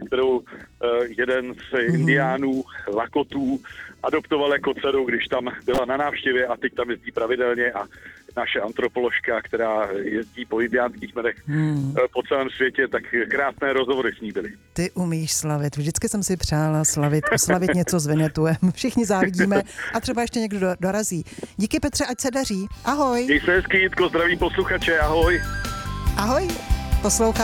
kterou jeden z indiánů, Lakotů, adoptoval jako dceru, když tam byla na návštěvě a teď tam jezdí pravidelně a naše antropoložka, která jezdí po indiánských kmenech po celém světě, tak krásné rozhovory s ní byly. Ty umíš slavit. Vždycky jsem si přála oslavit něco s Vinetuem. Všichni závidíme a třeba ještě někdo dorazí. Díky Petře, ať se daří. Ahoj. Měj se hezky, Jitko, zdravím posluchače, ahoj. Ahoj. Poslouchá